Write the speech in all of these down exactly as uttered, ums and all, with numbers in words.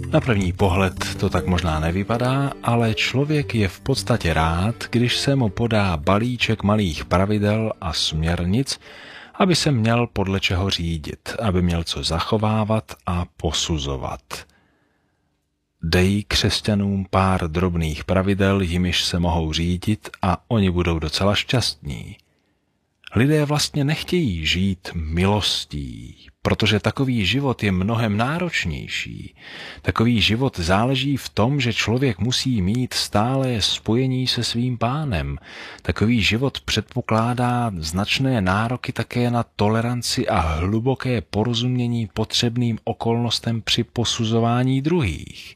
Na první pohled to tak možná nevypadá, ale člověk je v podstatě rád, když se mu podá balíček malých pravidel a směrnic, aby se měl podle čeho řídit, aby měl co zachovávat a posuzovat. Dej křesťanům pár drobných pravidel, jimiž se mohou řídit a oni budou docela šťastní. Lidé vlastně nechtějí žít milostí, protože takový život je mnohem náročnější. Takový život záleží v tom, že člověk musí mít stále spojení se svým Pánem. Takový život předpokládá značné nároky také na toleranci a hluboké porozumění potřebným okolnostem při posuzování druhých.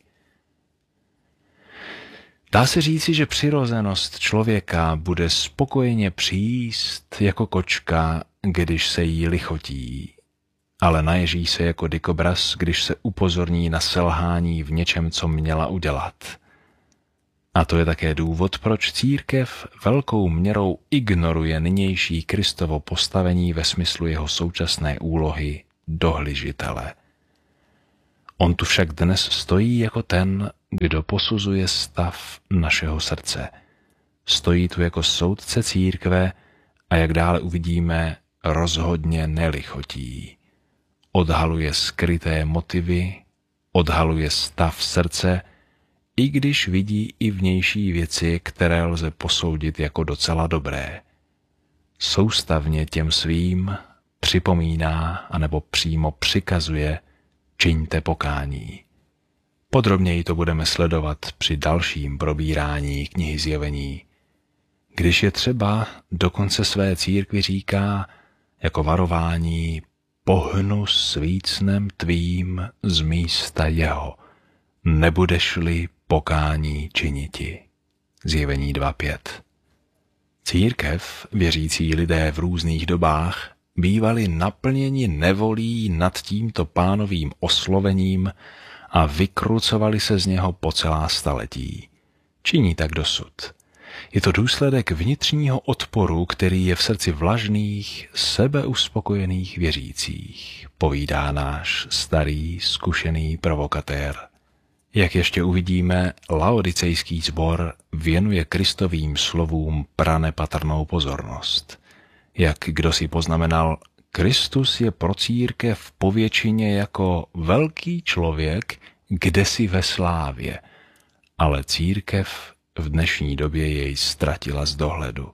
Dá se říci, že přirozenost člověka bude spokojeně přijíst jako kočka, když se jí lichotí, ale naježí se jako dikobraz, když se upozorní na selhání v něčem, co měla udělat. A to je také důvod, proč církev velkou měrou ignoruje nynější Kristovo postavení ve smyslu jeho současné úlohy dohlížitele. On tu však dnes stojí jako ten, kdo posuzuje stav našeho srdce. Stojí tu jako soudce církve a jak dále uvidíme, rozhodně nelichotí. Odhaluje skryté motivy, odhaluje stav srdce, i když vidí i vnější věci, které lze posoudit jako docela dobré. Soustavně těm svým připomíná anebo přímo přikazuje: čiňte pokání. Podrobněji to budeme sledovat při dalším probírání knihy Zjevení. Když je třeba, dokonce své církvi říká jako varování: pohnu svícnem tvým z místa jeho, nebudeš-li pokání činiti. Zjevení dva pět. Církev, věřící lidé v různých dobách, bývali naplněni nevolí nad tímto Pánovým oslovením a vykrucovali se z něho po celá staletí. Činí tak dosud. Je to důsledek vnitřního odporu, který je v srdci vlažných, sebeuspokojených věřících, povídá náš starý, zkušený provokatér. Jak ještě uvidíme, laodicejský sbor věnuje Kristovým slovům pranepatrnou pozornost. Jak kdo si poznamenal, Kristus je pro církev povětšině jako velký člověk kdesi ve slávě, ale církev v dnešní době jej ztratila z dohledu.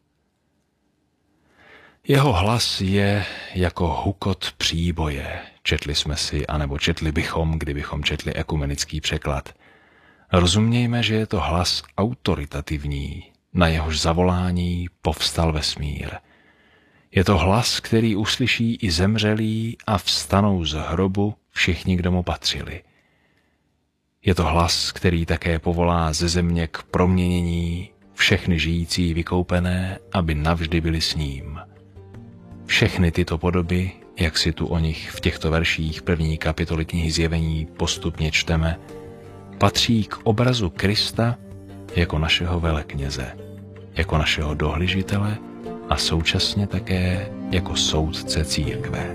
Jeho hlas je jako hukot příboje, četli jsme si, anebo četli bychom, kdybychom četli ekumenický překlad. Rozumějme, že je to hlas autoritativní, na jehož zavolání povstal vesmír. Je to hlas, který uslyší i zemřelí a vstanou z hrobu všichni, kdo mu patřili. Je to hlas, který také povolá ze země k proměnění všechny žijící vykoupené, aby navždy byli s ním. Všechny tyto podoby, jak si tu o nich v těchto verších první kapitoly knihy Zjevení postupně čteme, patří k obrazu Krista jako našeho velekněze, jako našeho dohlížitele a současně také jako soudce církve.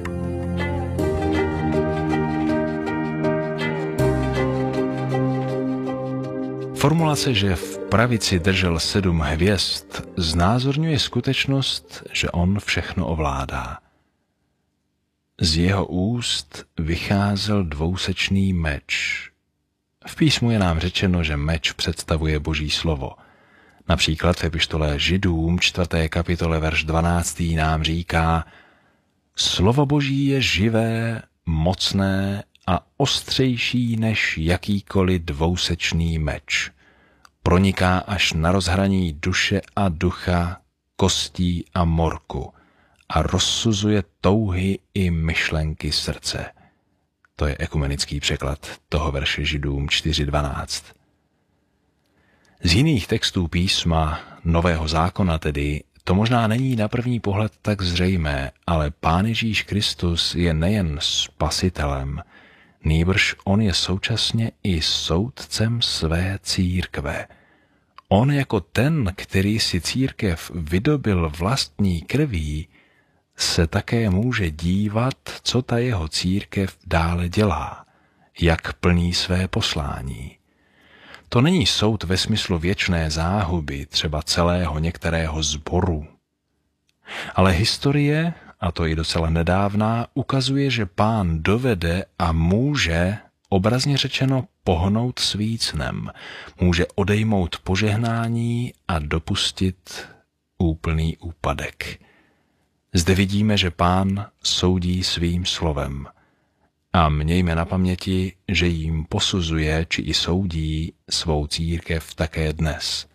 Formulace, že v pravici držel sedm hvězd, znázorňuje skutečnost, že on všechno ovládá. Z jeho úst vycházel dvousečný meč. V písmu je nám řečeno, že meč představuje Boží slovo. Například v epištole Židům čtvrté kapitole verš dvanáctý nám říká: slovo Boží je živé, mocné a ostřejší než jakýkoliv dvousečný meč. Proniká až na rozhraní duše a ducha, kostí a morku a rozsuzuje touhy i myšlenky srdce. To je ekumenický překlad toho verše Židům čtyři dvanáct. Z jiných textů písma Nového zákona tedy to možná není na první pohled tak zřejmé, ale Pán Ježíš Kristus je nejen spasitelem, nýbrž on je současně i soudcem své církve. On jako ten, který si církev vydobil vlastní krví, se také může dívat, co ta jeho církev dále dělá, jak plní své poslání. To není soud ve smyslu věčné záhuby, třeba celého některého sboru. Ale historie, a to i docela nedávná, ukazuje, že Pán dovede a může, obrazně řečeno, pohnout svícnem, může odejmout požehnání a dopustit úplný úpadek. Zde vidíme, že Pán soudí svým slovem. A mějme na paměti, že jim posuzuje či i soudí svou církev také dnes.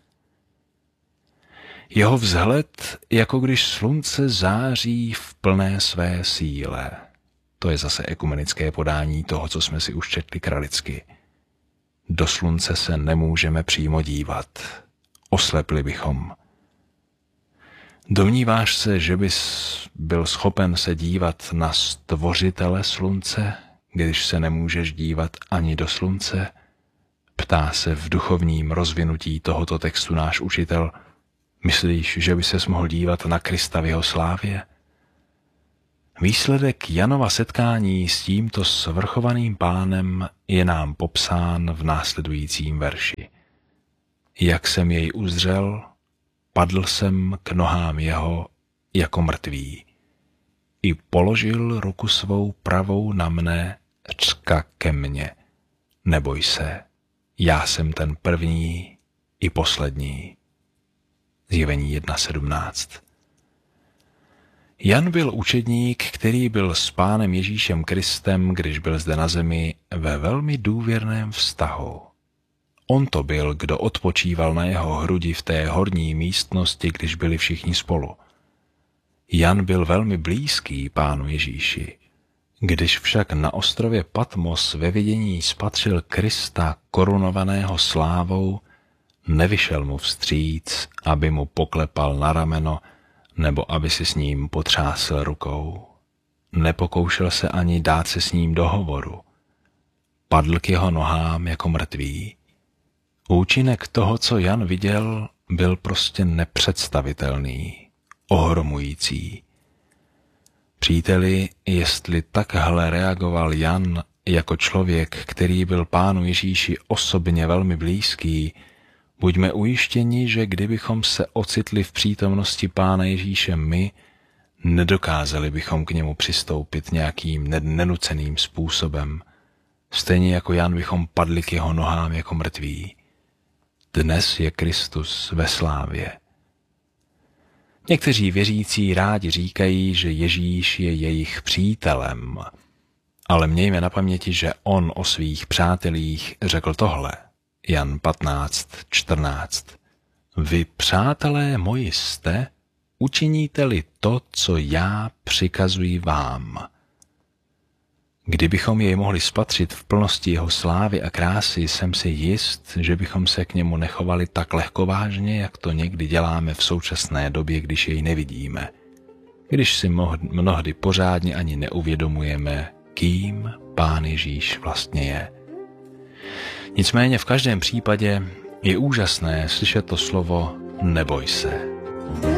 Jeho vzhled, jako když slunce září v plné své síle. To je zase ekumenické podání toho, co jsme si už četli kralicky. Do slunce se nemůžeme přímo dívat. Oslepli bychom. Domníváš se, že bys byl schopen se dívat na stvořitele slunce, když se nemůžeš dívat ani do slunce? Ptá se v duchovním rozvinutí tohoto textu náš učitel. Myslíš, že by ses mohl dívat na Krista v jeho slávě? Výsledek Janova setkání s tímto svrchovaným Pánem je nám popsán v následujícím verši. Jak jsem jej uzřel, padl jsem k nohám jeho jako mrtvý. I položil ruku svou pravou na mne, řka ke mně. Neboj se, já jsem ten první i poslední. Zjevení jedna sedmnáct. Jan byl učedník, který byl s Pánem Ježíšem Kristem, když byl zde na zemi, ve velmi důvěrném vztahu. On to byl, kdo odpočíval na jeho hrudi v té horní místnosti, když byli všichni spolu. Jan byl velmi blízký Pánu Ježíši. Když však na ostrově Patmos ve vidění spatřil Krista korunovaného slávou, nevyšel mu vstříc, aby mu poklepal na rameno, nebo aby si s ním potřásl rukou. Nepokoušel se ani dát se s ním do hovoru. Padl k jeho nohám jako mrtvý. Účinek toho, co Jan viděl, byl prostě nepředstavitelný, ohromující. Příteli, jestli takhle reagoval Jan jako člověk, který byl Pánu Ježíši osobně velmi blízký, buďme ujištěni, že kdybychom se ocitli v přítomnosti Pána Ježíše my, nedokázali bychom k němu přistoupit nějakým nenuceným způsobem. Stejně jako Jan bychom padli k jeho nohám jako mrtví. Dnes je Kristus ve slávě. Někteří věřící rádi říkají, že Ježíš je jejich přítelem, ale mějme na paměti, že on o svých přátelích řekl tohle. Jan patnáct čtrnáct. Vy, přátelé moji jste, učiníte-li to, co já přikazuji vám. Kdybychom jej mohli spatřit v plnosti jeho slávy a krásy, jsem si jist, že bychom se k němu nechovali tak lehkovážně, jak to někdy děláme v současné době, když jej nevidíme. Když si mnohdy pořádně ani neuvědomujeme, kým Pán Ježíš vlastně je. Nicméně v každém případě je úžasné slyšet to slovo neboj se.